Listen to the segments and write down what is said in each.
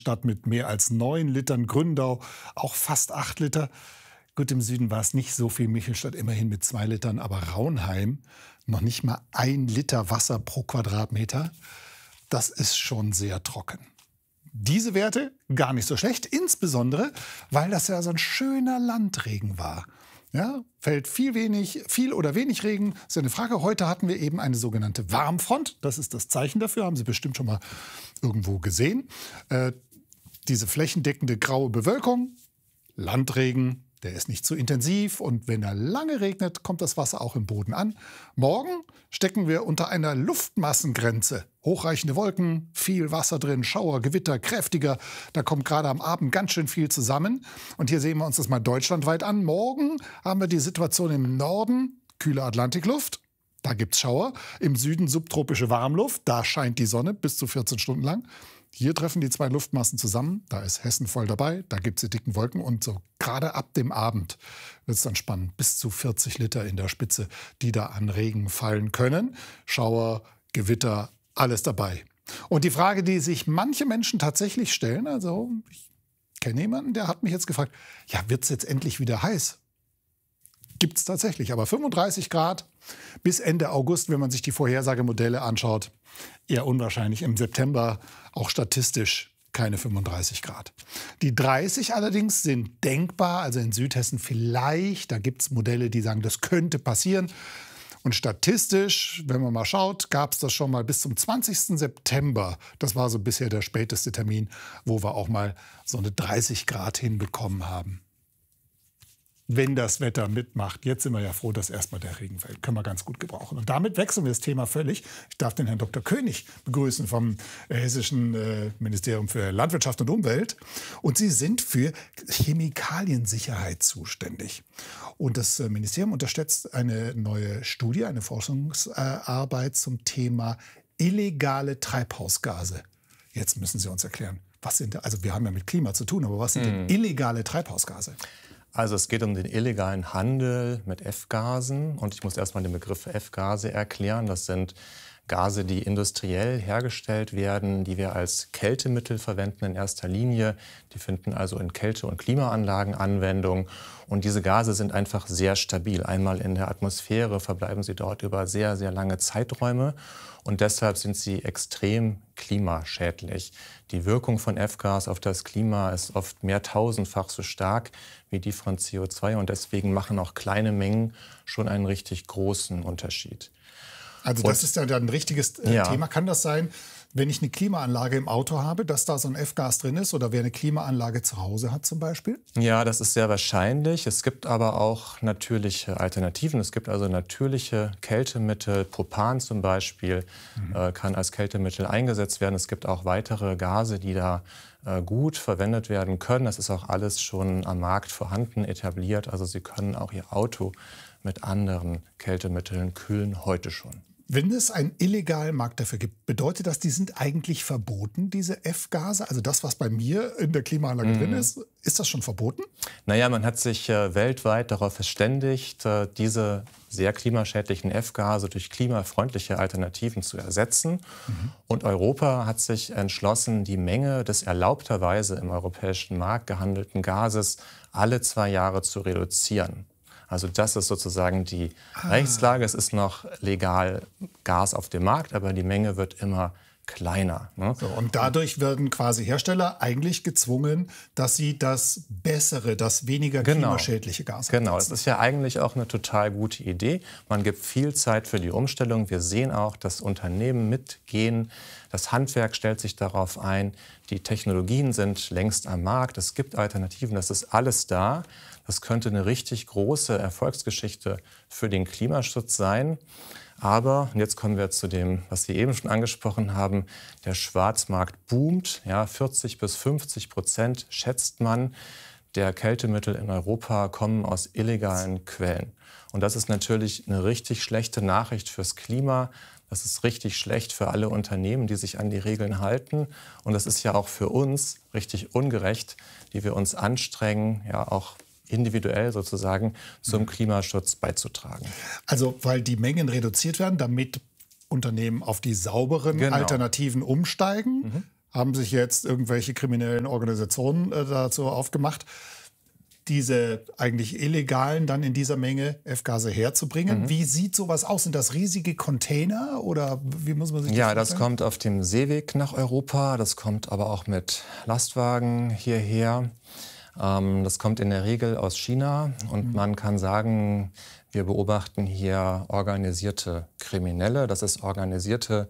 Stadt mit mehr als 9 Litern, Gründau auch fast 8 Liter. Gut, im Süden war es nicht so viel, Michelstadt immerhin mit 2 Litern, aber Raunheim noch nicht mal 1 Liter Wasser pro Quadratmeter. Das ist schon sehr trocken. Diese Werte gar nicht so schlecht, insbesondere, weil das ja so ein schöner Landregen war. Ja, fällt viel oder wenig Regen, ist ja eine Frage. Heute hatten wir eben eine sogenannte Warmfront. Das ist das Zeichen dafür, haben Sie bestimmt schon mal irgendwo gesehen. Diese flächendeckende graue Bewölkung, Landregen, der ist nicht zu intensiv und wenn er lange regnet, kommt das Wasser auch im Boden an. Morgen stecken wir unter einer Luftmassengrenze. Hochreichende Wolken, viel Wasser drin, Schauer, Gewitter, kräftiger. Da kommt gerade am Abend ganz schön viel zusammen. Und hier sehen wir uns das mal deutschlandweit an. Morgen haben wir die Situation im Norden, kühle Atlantikluft. Da gibt es Schauer. Im Süden subtropische Warmluft. Da scheint die Sonne bis zu 14 Stunden lang. Hier treffen die zwei Luftmassen zusammen. Da ist Hessen voll dabei. Da gibt es die dicken Wolken. Und so gerade ab dem Abend wird es dann spannend. Bis zu 40 Liter in der Spitze, die da an Regen fallen können. Schauer, Gewitter, alles dabei. Und die Frage, die sich manche Menschen tatsächlich stellen, also ich kenne jemanden, der hat mich jetzt gefragt, ja, wird es jetzt endlich wieder heiß? Gibt es tatsächlich, aber 35 Grad bis Ende August, wenn man sich die Vorhersagemodelle anschaut, eher unwahrscheinlich. Im September auch statistisch keine 35 Grad. Die 30 allerdings sind denkbar, also in Südhessen vielleicht, da gibt es Modelle, die sagen, das könnte passieren. Und statistisch, wenn man mal schaut, gab es das schon mal bis zum 20. September. Das war so bisher der späteste Termin, wo wir auch mal so eine 30 Grad hinbekommen haben. Wenn das Wetter mitmacht. Jetzt sind wir ja froh, dass erstmal der Regen fällt. Können wir ganz gut gebrauchen. Und damit wechseln wir das Thema völlig. Ich darf den Herrn Dr. König begrüßen vom Hessischen Ministerium für Landwirtschaft und Umwelt. Und Sie sind für Chemikaliensicherheit zuständig. Und das Ministerium unterstützt eine neue Studie, eine Forschungsarbeit zum Thema illegale Treibhausgase. Jetzt müssen Sie uns erklären, was sind, also wir haben ja mit Klima zu tun, aber was sind denn illegale Treibhausgase? Also es geht um den illegalen Handel mit F-Gasen. Und ich muss erstmal den Begriff F-Gase erklären. Das sind Gase, die industriell hergestellt werden, die wir als Kältemittel verwenden in erster Linie. Die finden also in Kälte- und Klimaanlagen Anwendung. Und diese Gase sind einfach sehr stabil. Einmal in der Atmosphäre verbleiben sie dort über sehr, sehr lange Zeiträume. Und deshalb sind sie extrem klimaschädlich. Die Wirkung von F-Gas auf das Klima ist oft mehrtausendfach so stark wie die von CO2. Und deswegen machen auch kleine Mengen schon einen richtig großen Unterschied. Also das ist ja dann ein richtiges Thema. Kann das sein, wenn ich eine Klimaanlage im Auto habe, dass da so ein F-Gas drin ist? Oder wer eine Klimaanlage zu Hause hat zum Beispiel? Ja, das ist sehr wahrscheinlich. Es gibt aber auch natürliche Alternativen. Es gibt also natürliche Kältemittel. Propan zum Beispiel kann als Kältemittel eingesetzt werden. Es gibt auch weitere Gase, die da gut verwendet werden können. Das ist auch alles schon am Markt vorhanden, etabliert. Also Sie können auch Ihr Auto mit anderen Kältemitteln kühlen, heute schon. Wenn es einen illegalen Markt dafür gibt, bedeutet das, die sind eigentlich verboten, diese F-Gase? Also das, was bei mir in der Klimaanlage drin ist das schon verboten? Naja, man hat sich weltweit darauf verständigt, diese sehr klimaschädlichen F-Gase durch klimafreundliche Alternativen zu ersetzen. Und Europa hat sich entschlossen, die Menge des erlaubterweise im europäischen Markt gehandelten Gases alle 2 Jahre zu reduzieren. Also das ist sozusagen die Rechtslage. Es ist noch legal Gas auf dem Markt, aber die Menge wird immer kleiner. Ne? So, und dadurch werden quasi Hersteller eigentlich gezwungen, dass sie das bessere, das weniger klimaschädliche Gas einsetzen. Genau, das ist ja eigentlich auch eine total gute Idee. Man gibt viel Zeit für die Umstellung. Wir sehen auch, dass Unternehmen mitgehen. Das Handwerk stellt sich darauf ein. Die Technologien sind längst am Markt. Es gibt Alternativen. Das ist alles da. Das könnte eine richtig große Erfolgsgeschichte für den Klimaschutz sein. Aber, und jetzt kommen wir zu dem, was Sie eben schon angesprochen haben, der Schwarzmarkt boomt. Ja, 40-50% schätzt man, der Kältemittel in Europa kommen aus illegalen Quellen. Und das ist natürlich eine richtig schlechte Nachricht fürs Klima. Das ist richtig schlecht für alle Unternehmen, die sich an die Regeln halten. Und das ist ja auch für uns richtig ungerecht, die wir uns anstrengen, ja auch individuell sozusagen zum Klimaschutz beizutragen. Also weil die Mengen reduziert werden, damit Unternehmen auf die sauberen Alternativen umsteigen, haben sich jetzt irgendwelche kriminellen Organisationen dazu aufgemacht, diese eigentlich illegalen dann in dieser Menge F-Gase herzubringen. Wie sieht sowas aus? Sind das riesige Container oder wie muss man sich das vorstellen? Ja, das kommt auf dem Seeweg nach Europa. Das kommt aber auch mit Lastwagen hierher. Das kommt in der Regel aus China. Und man kann sagen, wir beobachten hier organisierte Kriminelle. Das ist organisierte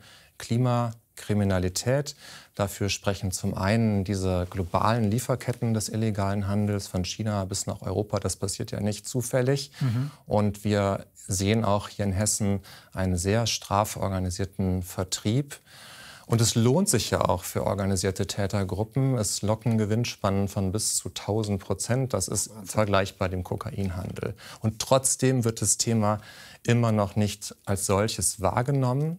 Klimakriminalität. Dafür sprechen zum einen diese globalen Lieferketten des illegalen Handels von China bis nach Europa. Das passiert ja nicht zufällig. Und wir sehen auch hier in Hessen einen sehr straff organisierten Vertrieb. Und es lohnt sich ja auch für organisierte Tätergruppen. Es locken Gewinnspannen von bis zu 1000%. Das ist vergleichbar dem Kokainhandel. Und trotzdem wird das Thema immer noch nicht als solches wahrgenommen.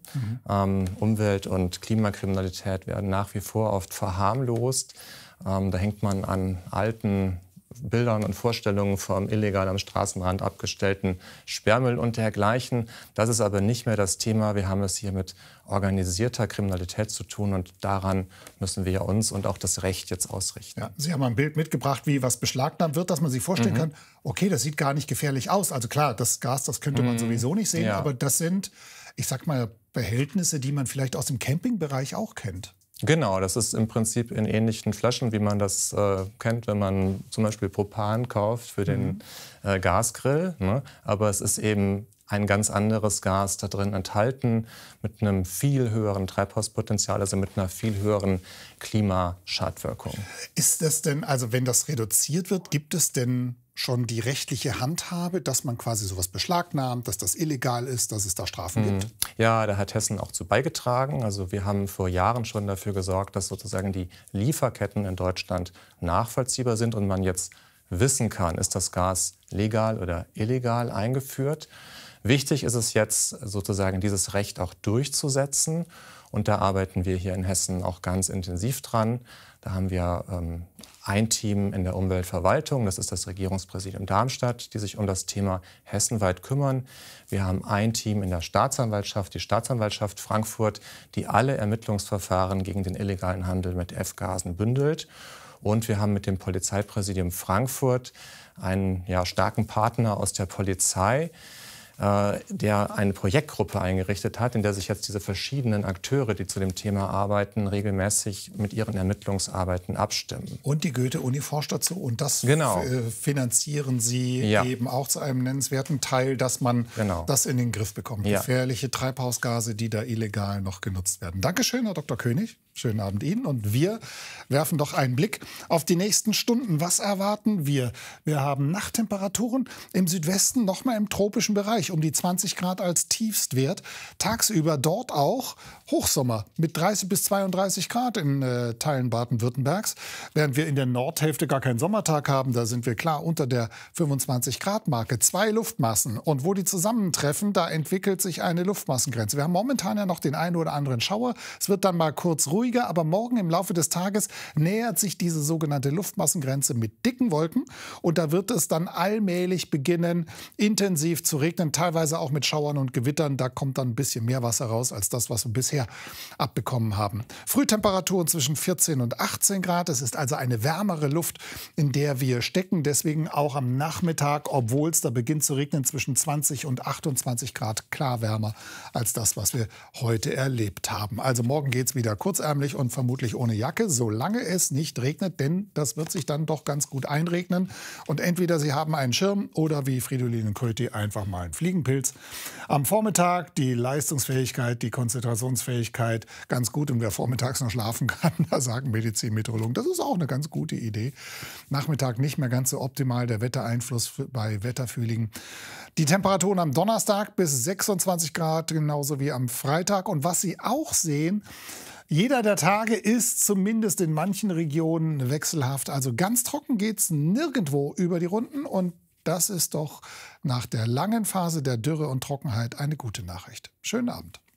Umwelt- und Klimakriminalität werden nach wie vor oft verharmlost. Da hängt man an alten Bildern und Vorstellungen vom illegal am Straßenrand abgestellten Sperrmüll und dergleichen. Das ist aber nicht mehr das Thema. Wir haben es hier mit organisierter Kriminalität zu tun und daran müssen wir uns und auch das Recht jetzt ausrichten. Ja, Sie haben ein Bild mitgebracht, wie was beschlagnahmt wird, dass man sich vorstellen kann, okay, das sieht gar nicht gefährlich aus. Also klar, das Gas, das könnte man sowieso nicht sehen, aber das sind, ich sag mal, Behältnisse, die man vielleicht aus dem Campingbereich auch kennt. Genau, das ist im Prinzip in ähnlichen Flaschen, wie man das kennt, wenn man zum Beispiel Propan kauft für den Gasgrill. Ne? Aber es ist eben ein ganz anderes Gas da drin enthalten mit einem viel höheren Treibhauspotenzial, also mit einer viel höheren Klimaschadwirkung. Ist das denn, also wenn das reduziert wird, gibt es denn schon die rechtliche Handhabe, dass man quasi sowas beschlagnahmt, dass das illegal ist, dass es da Strafen gibt? Ja, da hat Hessen auch zu beigetragen. Also wir haben vor Jahren schon dafür gesorgt, dass sozusagen die Lieferketten in Deutschland nachvollziehbar sind und man jetzt wissen kann, ist das Gas legal oder illegal eingeführt. Wichtig ist es jetzt sozusagen, dieses Recht auch durchzusetzen. Und da arbeiten wir hier in Hessen auch ganz intensiv dran. Da haben wir ein Team in der Umweltverwaltung, das ist das Regierungspräsidium Darmstadt, die sich um das Thema hessenweit kümmern. Wir haben ein Team in der Staatsanwaltschaft, die Staatsanwaltschaft Frankfurt, die alle Ermittlungsverfahren gegen den illegalen Handel mit F-Gasen bündelt. Und wir haben mit dem Polizeipräsidium Frankfurt einen starken Partner aus der Polizei, der eine Projektgruppe eingerichtet hat, in der sich jetzt diese verschiedenen Akteure, die zu dem Thema arbeiten, regelmäßig mit ihren Ermittlungsarbeiten abstimmen. Und die Goethe-Uni forscht dazu und das finanzieren Sie eben auch zu einem nennenswerten Teil, dass man das in den Griff bekommt. Gefährliche Treibhausgase, die da illegal noch genutzt werden. Dankeschön, Herr Dr. König. Schönen Abend Ihnen. Und wir werfen doch einen Blick auf die nächsten Stunden. Was erwarten wir? Wir haben Nachttemperaturen im Südwesten, noch mal im tropischen Bereich, um die 20 Grad als Tiefstwert. Tagsüber dort auch Hochsommer mit 30 bis 32 Grad in Teilen Baden-Württembergs. Während wir in der Nordhälfte gar keinen Sommertag haben, da sind wir klar unter der 25-Grad-Marke. 2 Luftmassen. Und wo die zusammentreffen, da entwickelt sich eine Luftmassengrenze. Wir haben momentan ja noch den einen oder anderen Schauer. Es wird dann mal kurz ruhiger, aber morgen im Laufe des Tages nähert sich diese sogenannte Luftmassengrenze mit dicken Wolken. Und da wird es dann allmählich beginnen, intensiv zu regnen, teilweise auch mit Schauern und Gewittern. Da kommt dann ein bisschen mehr Wasser raus als das, was wir bisher abbekommen haben. Frühtemperaturen zwischen 14 und 18 Grad. Es ist also eine wärmere Luft, in der wir stecken. Deswegen auch am Nachmittag, obwohl es da beginnt zu regnen, zwischen 20 und 28 Grad klar wärmer als das, was wir heute erlebt haben. Also morgen geht es wieder kurzärmlich und vermutlich ohne Jacke, solange es nicht regnet, denn das wird sich dann doch ganz gut einregnen. Und entweder Sie haben einen Schirm oder wie Fridolin und Köthi einfach mal einen Fliegenpilz. Am Vormittag die Leistungsfähigkeit, die Konzentrationsfähigkeit ganz gut. Und wer vormittags noch schlafen kann, da sagen Medizinmeteorologen, das ist auch eine ganz gute Idee. Nachmittag nicht mehr ganz so optimal, der Wettereinfluss bei Wetterfühligen. Die Temperaturen am Donnerstag bis 26 Grad, genauso wie am Freitag. Und was Sie auch sehen, jeder der Tage ist zumindest in manchen Regionen wechselhaft. Also ganz trocken geht es nirgendwo über die Runden. Und das ist doch nach der langen Phase der Dürre und Trockenheit eine gute Nachricht. Schönen Abend.